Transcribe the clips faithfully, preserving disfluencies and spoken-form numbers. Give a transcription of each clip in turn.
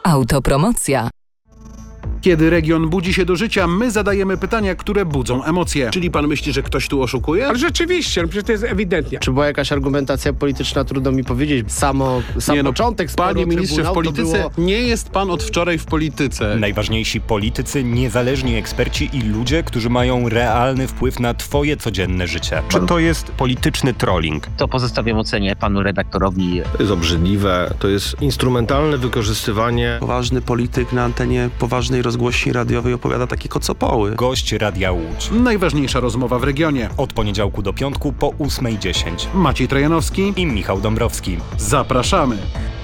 Autopromocja. Kiedy region budzi się do życia, my zadajemy pytania, które budzą emocje. Czyli pan myśli, że ktoś tu oszukuje? Ale rzeczywiście, no przecież to jest ewidentnie. Czy była jakaś argumentacja polityczna, trudno mi powiedzieć. Samo, sam nie, no, początek sporu, panie ministrze, w polityce było... nie jest pan od wczoraj w polityce. Najważniejsi politycy, niezależni eksperci i ludzie, którzy mają realny wpływ na twoje codzienne życie. Czy to jest polityczny trolling? To pozostawiam ocenie panu redaktorowi. To jest obrzydliwe, to jest instrumentalne wykorzystywanie. Poważny polityk na antenie poważnej rozgłośni radiowej opowiada takie kocopoły. Gość Radia Łódź. Najważniejsza rozmowa w regionie. Od poniedziałku do piątku po ósmej dziesięć. Maciej Trojanowski i Michał Dąbrowski. Zapraszamy.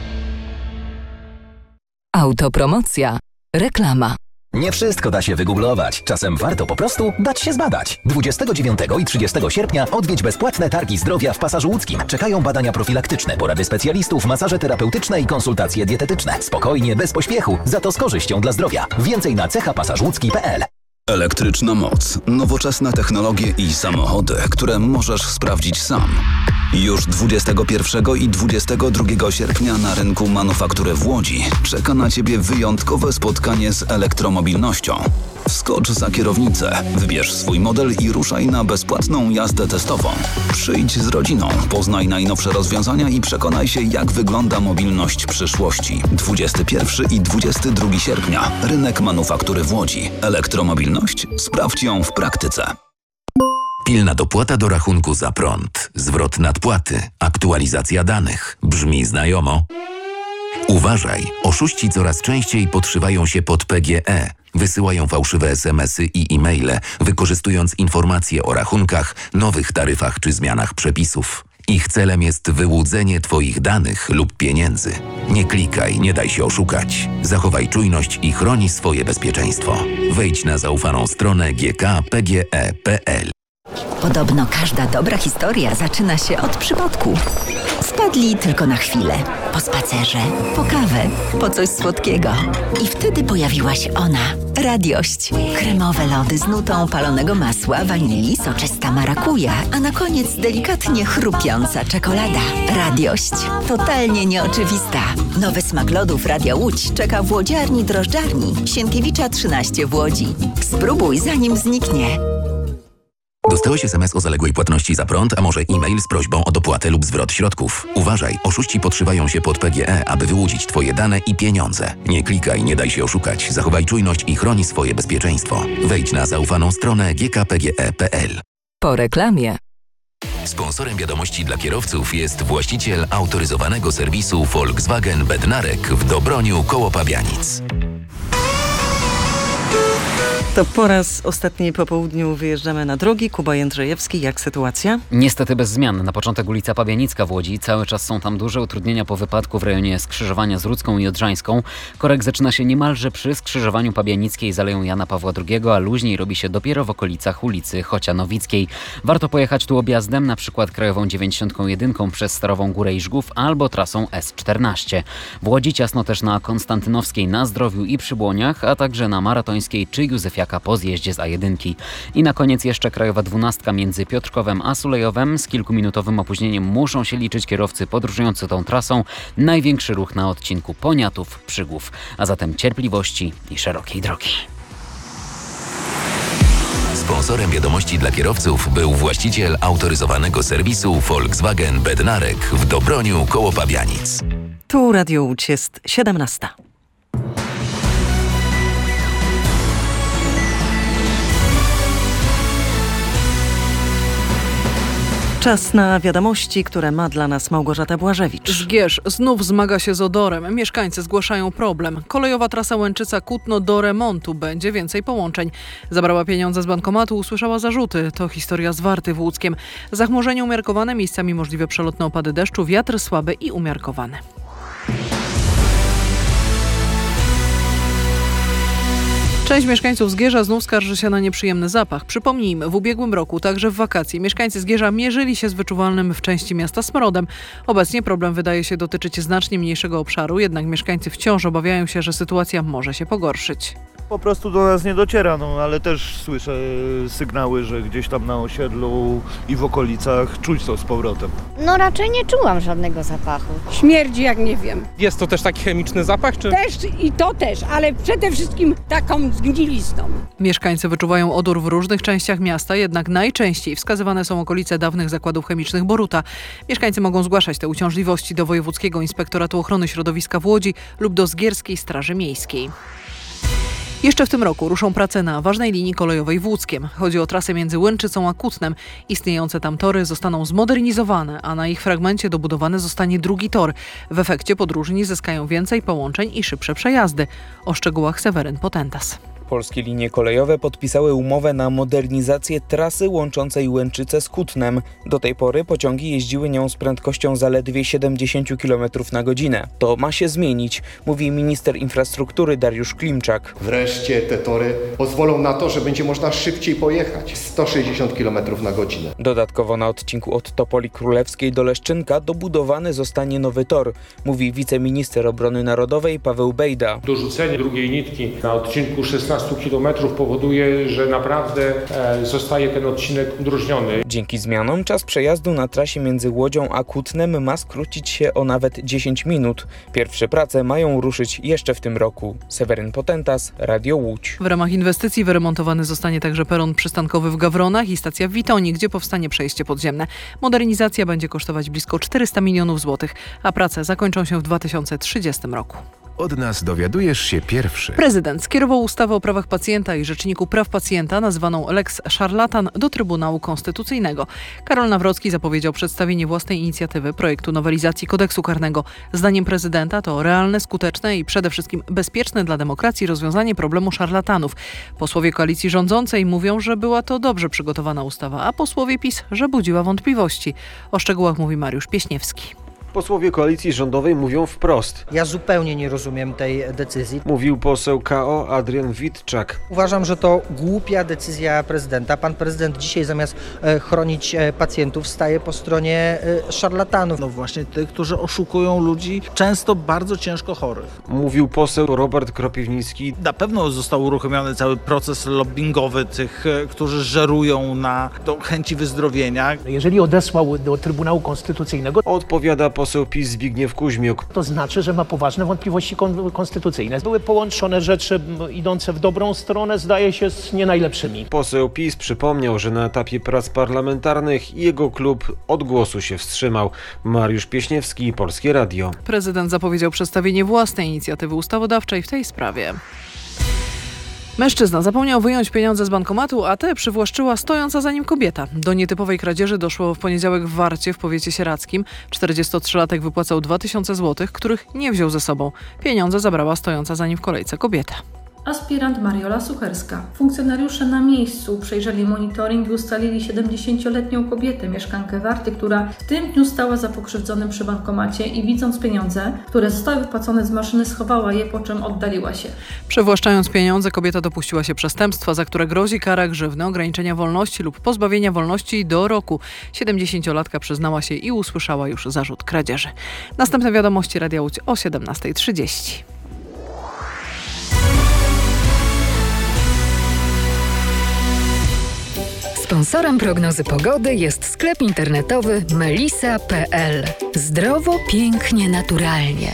Autopromocja. Reklama. Nie wszystko da się wygooglować. Czasem warto po prostu dać się zbadać. dwudziestego dziewiątego i trzydziestego sierpnia odwiedź bezpłatne targi zdrowia w Pasażu Łódzkim. Czekają badania profilaktyczne, porady specjalistów, masaże terapeutyczne i konsultacje dietetyczne. Spokojnie, bez pośpiechu, za to z korzyścią dla zdrowia. Więcej na cecha pasaż łódzki kropka p l. Elektryczna moc, nowoczesne technologie i samochody, które możesz sprawdzić sam. Już dwudziestego pierwszego i dwudziestego drugiego sierpnia na rynku Manufaktury w Łodzi czeka na Ciebie wyjątkowe spotkanie z elektromobilnością. Wskocz za kierownicę, wybierz swój model i ruszaj na bezpłatną jazdę testową. Przyjdź z rodziną, poznaj najnowsze rozwiązania i przekonaj się, jak wygląda mobilność przyszłości. dwudziestego pierwszego i dwudziestego drugiego sierpnia. Rynek Manufaktury w Łodzi. Elektromobilność? Sprawdź ją w praktyce. Pilna dopłata do rachunku za prąd, zwrot nadpłaty, aktualizacja danych. Brzmi znajomo? Uważaj, oszuści coraz częściej podszywają się pod P G E. Wysyłają fałszywe es em esy i e-maile, wykorzystując informacje o rachunkach, nowych taryfach czy zmianach przepisów. Ich celem jest wyłudzenie Twoich danych lub pieniędzy. Nie klikaj, nie daj się oszukać. Zachowaj czujność i chroni swoje bezpieczeństwo. Wejdź na zaufaną stronę g k kropka p g e kropka p l. Podobno każda dobra historia zaczyna się od przypadku. Wpadli tylko na chwilę. Po spacerze, po kawę, po coś słodkiego. I wtedy pojawiła się ona. Radiość. Kremowe lody z nutą palonego masła, wanilii, soczysta marakuja, a na koniec delikatnie chrupiąca czekolada. Radiość. Totalnie nieoczywista. Nowy smak lodów Radia Łódź czeka w łodziarni drożdżarni Sienkiewicza trzynaście w Łodzi. Spróbuj, zanim zniknie. Dostałeś es em es o zaległej płatności za prąd, a może e-mail z prośbą o dopłatę lub zwrot środków. Uważaj, oszuści podszywają się pod P G E, aby wyłudzić Twoje dane i pieniądze. Nie klikaj, nie daj się oszukać. Zachowaj czujność i chroni swoje bezpieczeństwo. Wejdź na zaufaną stronę g k kropka p g e kropka p l. Po reklamie. Sponsorem wiadomości dla kierowców jest właściciel autoryzowanego serwisu Volkswagen Bednarek w Dobroniu koło Pabianic. To po raz ostatni po południu wyjeżdżamy na drogi. Kuba Jędrzejewski, jak sytuacja? Niestety bez zmian. Na początek ulica Pabianicka w Łodzi. Cały czas są tam duże utrudnienia po wypadku w rejonie skrzyżowania z Rudzką i Odrzańską. Korek zaczyna się niemalże przy skrzyżowaniu Pabianickiej z Aleją Jana Pawła drugiego, a luźniej robi się dopiero w okolicach ulicy Chocianowickiej. Warto pojechać tu objazdem, na przykład krajową dziewięćdziesiąt jeden przez Starową Górę i Żgów albo trasą S czternaście. W Łodzi ciasno też na Konstantynowskiej, na Zdrowiu i przy Błoniach, a także na Maratońskiej czy Józefiaka po zjeździe z A jeden. I na koniec jeszcze krajowa dwunastka między Piotrkowem a Sulejowem. Z kilkuminutowym opóźnieniem muszą się liczyć kierowcy podróżujący tą trasą. Największy ruch na odcinku Poniatów-Przygłów. A zatem cierpliwości i szerokiej drogi. Sponsorem wiadomości dla kierowców był właściciel autoryzowanego serwisu Volkswagen Bednarek w Dobroniu koło Pabianic. Tu Radio Łódź, jest siedemnasta. Czas na wiadomości, które ma dla nas Małgorzata Błażewicz. Zgierz znów zmaga się z odorem. Mieszkańcy zgłaszają problem. Kolejowa trasa Łęczyca-Kutno do remontu. Będzie więcej połączeń. Zabrała pieniądze z bankomatu, usłyszała zarzuty. To historia z Warty w Łódzkiem. Zachmurzenie umiarkowane, miejscami możliwe przelotne opady deszczu, wiatr słaby i umiarkowany. Część mieszkańców Zgierza znów skarży się na nieprzyjemny zapach. Przypomnijmy, w ubiegłym roku, także w wakacje, mieszkańcy Zgierza mierzyli się z wyczuwalnym w części miasta smrodem. Obecnie problem wydaje się dotyczyć znacznie mniejszego obszaru, jednak mieszkańcy wciąż obawiają się, że sytuacja może się pogorszyć. Po prostu do nas nie dociera, no ale też słyszę sygnały, że gdzieś tam na osiedlu i w okolicach czuć to z powrotem. No raczej nie czułam żadnego zapachu. Śmierdzi jak nie wiem. Jest to też taki chemiczny zapach, czy? Też i to też, ale przede wszystkim taką zgnilizną. Mieszkańcy wyczuwają odór w różnych częściach miasta, jednak najczęściej wskazywane są okolice dawnych zakładów chemicznych Boruta. Mieszkańcy mogą zgłaszać te uciążliwości do Wojewódzkiego Inspektoratu Ochrony Środowiska w Łodzi lub do Zgierskiej Straży Miejskiej. Jeszcze w tym roku ruszą prace na ważnej linii kolejowej w Łódzkiem. Chodzi o trasę między Łęczycą a Kutnem. Istniejące tam tory zostaną zmodernizowane, a na ich fragmencie dobudowany zostanie drugi tor. W efekcie podróżni zyskają więcej połączeń i szybsze przejazdy. O szczegółach Seweryn Potentas. Polskie linie kolejowe podpisały umowę na modernizację trasy łączącej Łęczycę z Kutnem. Do tej pory pociągi jeździły nią z prędkością zaledwie siedemdziesiąt kilometrów na godzinę. To ma się zmienić, mówi minister infrastruktury Dariusz Klimczak. Wreszcie te tory pozwolą na to, że będzie można szybciej pojechać, sto sześćdziesiąt kilometrów na godzinę. Dodatkowo na odcinku od Topoli Królewskiej do Leszczynka dobudowany zostanie nowy tor, mówi wiceminister obrony narodowej Paweł Bejda. Dorzucenie drugiej nitki na odcinku szesnaście kilometrów powoduje, że naprawdę e, zostaje ten odcinek udrożniony. Dzięki zmianom czas przejazdu na trasie między Łodzią a Kutnem ma skrócić się o nawet dziesięć minut. Pierwsze prace mają ruszyć jeszcze w tym roku. Seweryn Potentas, Radio Łódź. W ramach inwestycji wyremontowany zostanie także peron przystankowy w Gawronach i stacja w Witoni, gdzie powstanie przejście podziemne. Modernizacja będzie kosztować blisko czterysta milionów złotych, a prace zakończą się w dwa tysiące trzydziestym roku. Od nas dowiadujesz się pierwszy. Prezydent skierował ustawę o prawach pacjenta i Rzeczniku Praw Pacjenta, nazwaną Lex Szarlatan, do Trybunału Konstytucyjnego. Karol Nawrocki zapowiedział przedstawienie własnej inicjatywy projektu nowelizacji kodeksu karnego. Zdaniem prezydenta to realne, skuteczne i przede wszystkim bezpieczne dla demokracji rozwiązanie problemu szarlatanów. Posłowie koalicji rządzącej mówią, że była to dobrze przygotowana ustawa, a posłowie PiS, że budziła wątpliwości. O szczegółach mówi Mariusz Pieśniewski. Posłowie koalicji rządowej mówią wprost. Ja zupełnie nie rozumiem tej decyzji. Mówił poseł K O Adrian Witczak. Uważam, że to głupia decyzja prezydenta. Pan prezydent dzisiaj zamiast e, chronić e, pacjentów staje po stronie e, szarlatanów. No właśnie tych, którzy oszukują ludzi, często bardzo ciężko chorych. Mówił poseł Robert Kropiwnicki. Na pewno został uruchomiony cały proces lobbingowy tych, e, którzy żerują na do chęci wyzdrowienia. Jeżeli odesłał do Trybunału Konstytucyjnego, odpowiada poseł PiS Zbigniew Kuźmiuk. To znaczy, że ma poważne wątpliwości kon- konstytucyjne. Były połączone rzeczy idące w dobrą stronę, zdaje się, z nie najlepszymi. Poseł PiS przypomniał, że na etapie prac parlamentarnych jego klub od głosu się wstrzymał. Mariusz Pieśniewski, Polskie Radio. Prezydent zapowiedział przedstawienie własnej inicjatywy ustawodawczej w tej sprawie. Mężczyzna zapomniał wyjąć pieniądze z bankomatu, a te przywłaszczyła stojąca za nim kobieta. Do nietypowej kradzieży doszło w poniedziałek w Warcie w powiecie sieradzkim. czterdziestotrzylatek wypłacał dwa tysiące złotych, których nie wziął ze sobą. Pieniądze zabrała stojąca za nim w kolejce kobieta. Aspirant Mariola Sucherska. Funkcjonariusze na miejscu przejrzeli monitoring i ustalili siedemdziesięcioletnią kobietę, mieszkankę Warty, która w tym dniu stała za pokrzywdzonym przy bankomacie i widząc pieniądze, które zostały wypłacone z maszyny, schowała je, po czym oddaliła się. Przywłaszczając pieniądze, kobieta dopuściła się przestępstwa, za które grozi kara grzywny, ograniczenia wolności lub pozbawienia wolności do roku. siedemdziesięciolatka przyznała się i usłyszała już zarzut kradzieży. Następne wiadomości Radia Łódź o siedemnasta trzydzieści. Sponsorem prognozy pogody jest sklep internetowy melisa kropka p l. Zdrowo, pięknie, naturalnie.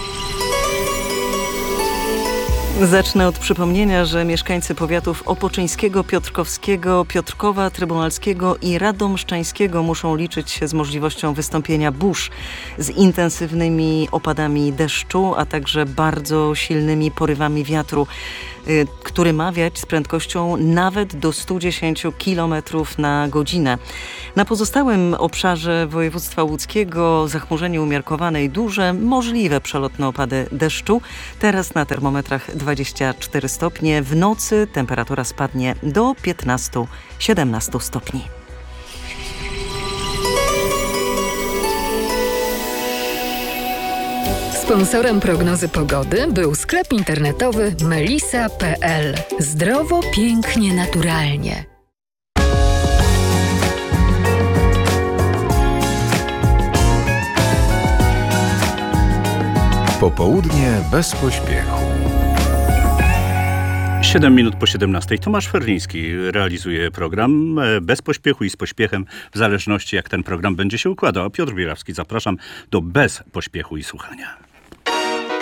Zacznę od przypomnienia, że mieszkańcy powiatów opoczyńskiego, piotrkowskiego, Piotrkowa, Trybunalskiego i radomszczańskiego muszą liczyć się z możliwością wystąpienia burz z intensywnymi opadami deszczu, a także bardzo silnymi porywami wiatru, który ma wiać z prędkością nawet do stu dziesięciu kilometrów na godzinę. Na pozostałym obszarze województwa łódzkiego zachmurzenie umiarkowane i duże, możliwe przelotne opady deszczu. Teraz na termometrach dwadzieścia cztery stopnie. W nocy temperatura spadnie do piętnastu siedemnastu stopni. Sponsorem prognozy pogody był sklep internetowy melisa kropka p l. Zdrowo, pięknie, naturalnie. Popołudnie bez pośpiechu. siedem minut po siedemnastej. Tomasz Ferliński realizuje program bez pośpiechu i z pośpiechem, w zależności jak ten program będzie się układał. A Piotr Bielawski, zapraszam do bez pośpiechu i słuchania.